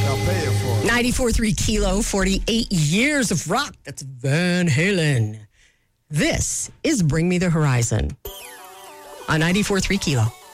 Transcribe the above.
Y'all paying for it. 94.3 Kilo, 48 years of rock. That's Van Halen. This is Bring Me the Horizon on 94.3 Kilo.